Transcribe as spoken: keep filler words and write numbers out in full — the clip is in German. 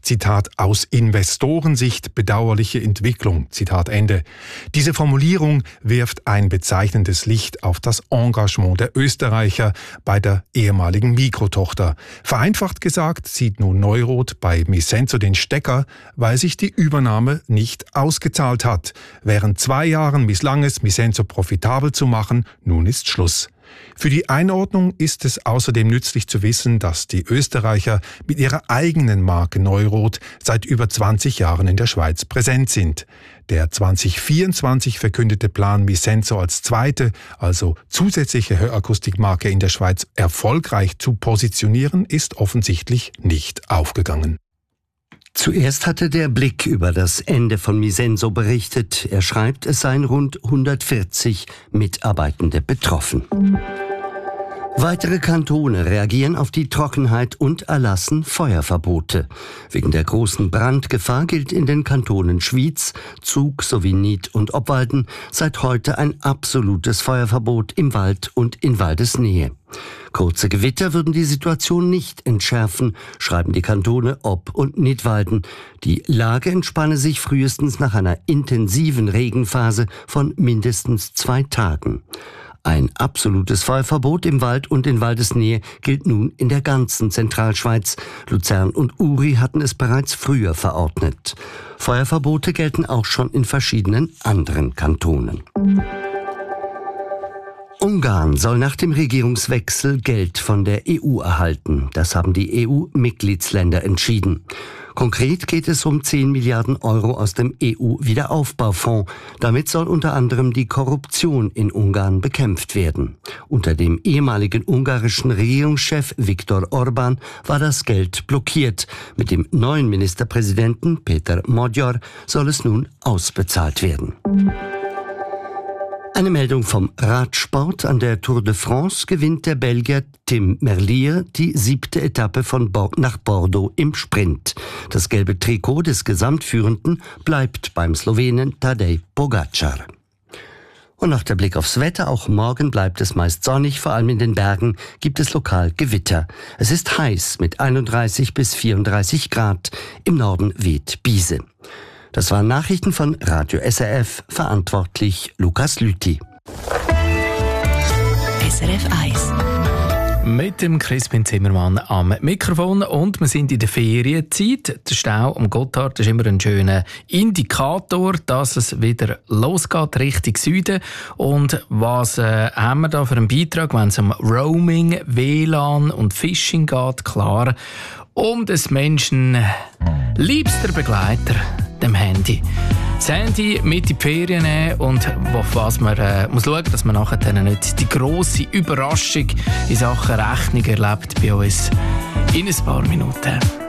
Zitat, aus Investorensicht bedauerliche Entwicklung, Zitat Ende. Diese Formulierung wirft ein bezeichnendes Licht auf das Engagement der Österreicher bei der ehemaligen Mikrotochter. Vereinfacht gesagt zieht nun Neurot bei Misenso den Stecker, weil sich die Übernahme nicht ausgezahlt hat. Während zwei Jahren misslang es, Misenso profitabel zu machen, nun ist Schluss. Für die Einordnung ist es außerdem nützlich zu wissen, dass die Österreicher mit ihrer eigenen Marke Neurot seit über zwanzig Jahren in der Schweiz präsent sind. Der zwanzig vierundzwanzig verkündete Plan, Misenso als zweite, also zusätzliche Hörakustikmarke in der Schweiz erfolgreich zu positionieren, ist offensichtlich nicht aufgegangen. Zuerst hatte der Blick über das Ende von Misenso berichtet. Er schreibt, es seien rund hundertvierzig Mitarbeitende betroffen. Weitere Kantone reagieren auf die Trockenheit und erlassen Feuerverbote. Wegen der großen Brandgefahr gilt in den Kantonen Schwyz, Zug sowie Nied und Obwalden seit heute ein absolutes Feuerverbot im Wald und in Waldesnähe. Kurze Gewitter würden die Situation nicht entschärfen, schreiben die Kantone Ob- und Nidwalden. Die Lage entspanne sich frühestens nach einer intensiven Regenphase von mindestens zwei Tagen. Ein absolutes Feuerverbot im Wald und in Waldesnähe gilt nun in der ganzen Zentralschweiz. Luzern und Uri hatten es bereits früher verordnet. Feuerverbote gelten auch schon in verschiedenen anderen Kantonen. Ungarn soll nach dem Regierungswechsel Geld von der E U erhalten. Das haben die E U-Mitgliedsländer entschieden. Konkret geht es um zehn Milliarden Euro aus dem E U-Wiederaufbaufonds. Damit soll unter anderem die Korruption in Ungarn bekämpft werden. Unter dem ehemaligen ungarischen Regierungschef Viktor Orbán war das Geld blockiert. Mit dem neuen Ministerpräsidenten Peter Magyar soll es nun ausbezahlt werden. Eine Meldung vom Radsport. An der Tour de France gewinnt der Belgier Tim Merlier die siebte Etappe von Bo- nach Bordeaux im Sprint. Das gelbe Trikot des Gesamtführenden bleibt beim Slowenen Tadej Pogačar. Und noch der Blick aufs Wetter. Auch morgen bleibt es meist sonnig, vor allem in den Bergen gibt es lokal Gewitter. Es ist heiß mit einunddreißig bis vierunddreißig Grad. Im Norden weht Biese. Das waren Nachrichten von Radio S R F, verantwortlich Lukas Lüthi. S R F eins. Mit dem Crispin Zimmermann am Mikrofon und wir sind in der Ferienzeit. Der Stau am Gotthard ist immer ein schöner Indikator, dass es wieder losgeht Richtung Süden. Und was äh, haben wir da für einen Beitrag, wenn es um Roaming, W L A N und Phishing geht? Klar, um des Menschen liebster Begleiter, dem Handy. Das Handy mit in die Ferien nehmen und auf was man äh, muss schauen, dass man nachher dann nicht die grosse Überraschung in Sachen Rechnung erlebt bei uns in ein paar Minuten.